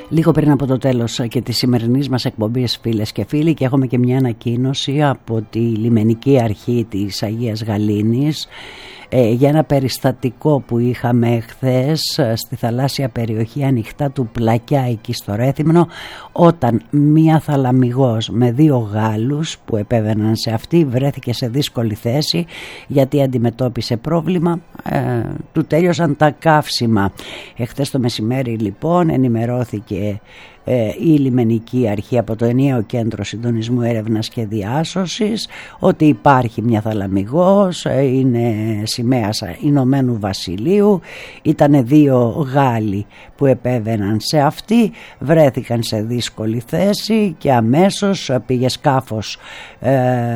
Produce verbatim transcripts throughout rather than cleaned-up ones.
Λίγο πριν από το τέλος και της σημερινής μας εκπομπής, φίλες και φίλοι, και έχουμε και μια ανακοίνωση από τη λιμενική αρχή της Αγίας Γαλήνης ε, για ένα περιστατικό που είχαμε χθες στη θαλάσσια περιοχή ανοιχτά του Πλακιά εκεί στο Ρέθυμνο, όταν μία θαλαμιγός με δύο Γάλλους που επέβαιναν σε αυτή βρέθηκε σε δύσκολη θέση γιατί αντιμετώπισε πρόβλημα, ε, του τέλειωσαν τα καύσιμα. Εχθές το μεσημέρι λοιπόν ενημερώθηκε η λιμενική αρχή από το ενιαίο κέντρο συντονισμού έρευνας και διάσωσης ότι υπάρχει μια θαλαμιγός, είναι σημαίας Ηνωμένου Βασιλείου, ήταν δύο Γάλλοι που επέβαιναν σε αυτή, βρέθηκαν σε δύσκολη θέση και αμέσως πήγε σκάφος ε,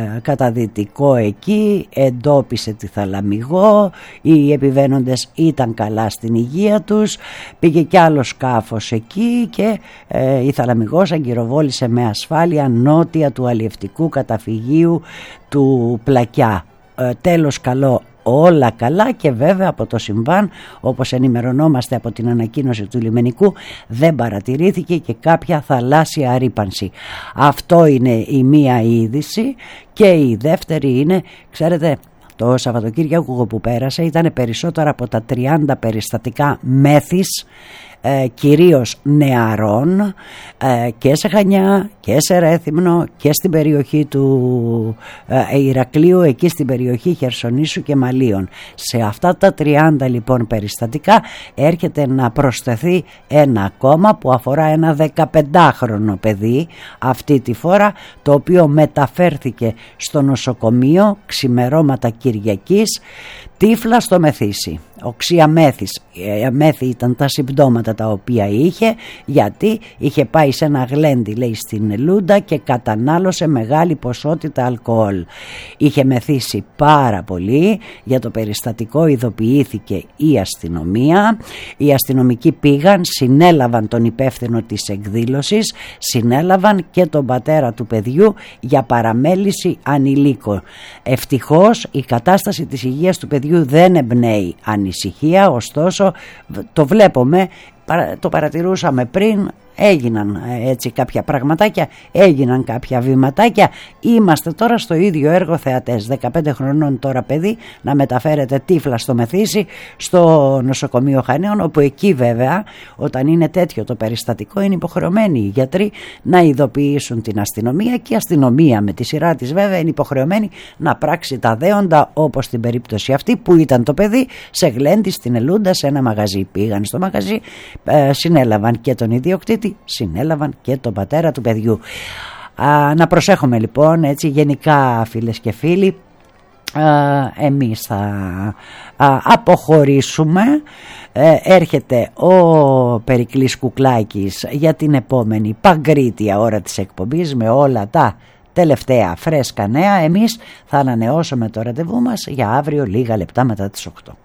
καταδυτικό εκεί, εντόπισε τη θαλαμιγό, οι επιβαίνοντες ήταν καλά στην υγεία τους, πήγε κι άλλο σκάφος εκεί και ε, η θαλαμιγός αγκυροβόλησε με ασφάλεια νότια του αλλιευτικού καταφυγίου του Πλακιά. Ε, τέλος καλό, όλα καλά, και βέβαια από το συμβάν, όπως ενημερωνόμαστε από την ανακοίνωση του λιμενικού, δεν παρατηρήθηκε και κάποια θαλάσσια ρύπανση. Αυτό είναι η μία είδηση, και η δεύτερη είναι, ξέρετε, το Σαββατοκύριακο που πέρασε ήταν περισσότερα από τα τριάντα περιστατικά μέθης, Ε, κυρίως νεαρών, ε, και σε Χανιά και σε Ρέθυμνο και στην περιοχή του ε, Ηρακλείου, εκεί στην περιοχή Χερσονήσου και Μαλίων. Σε αυτά τα τριάντα λοιπόν περιστατικά έρχεται να προσθεθεί ένα ακόμα που αφορά ένα δεκαπεντάχρονο παιδί αυτή τη φορά, το οποίο μεταφέρθηκε στο νοσοκομείο ξημερώματα Κυριακής τύφλα στο Μεθύσι. Οξία μέθης, μέθη ήταν τα συμπτώματα τα οποία είχε, γιατί είχε πάει σε ένα γλέντι, λέει, στην Λούντα και κατανάλωσε μεγάλη ποσότητα αλκοόλ. Είχε μεθύσει πάρα πολύ. Για το περιστατικό ειδοποιήθηκε η αστυνομία. Οι αστυνομικοί πήγαν, συνέλαβαν τον υπεύθυνο της εκδήλωσης, συνέλαβαν και τον πατέρα του παιδιού για παραμέληση ανηλίκων. Ευτυχώς η κατάσταση της υγείας του παιδιού δεν εμπνέει ανησυχία, ωστόσο το βλέπουμε, το παρατηρούσαμε πριν, έγιναν έτσι κάποια πραγματάκια, έγιναν κάποια βηματάκια. Είμαστε τώρα στο ίδιο έργο, θεατές. Δεκαπέντε χρονών τώρα παιδί να μεταφέρεται τύφλα στο Μεθύσι, στο νοσοκομείο Χανίων, όπου εκεί βέβαια όταν είναι τέτοιο το περιστατικό είναι υποχρεωμένοι οι γιατροί να ειδοποιήσουν την αστυνομία, και η αστυνομία με τη σειρά της βέβαια είναι υποχρεωμένη να πράξει τα δέοντα, όπως στην περίπτωση αυτή που ήταν το παιδί σε γλέντι στην Ελούντα σε ένα μαγαζί. Πήγαν στο μαγαζί, ε, συνέλαβαν και τον ιδιοκτήτη, συνέλαβαν και τον πατέρα του παιδιού. Α, να προσέχουμε λοιπόν έτσι γενικά, φίλες και φίλοι. Α, εμείς θα α, αποχωρήσουμε. ε, έρχεται ο Περικλής Κουκλάκης για την επόμενη παγκρίτια ώρα της εκπομπής με όλα τα τελευταία φρέσκα νέα. Εμείς θα ανανεώσουμε το ραντεβού μας για αύριο λίγα λεπτά μετά τις οκτώ.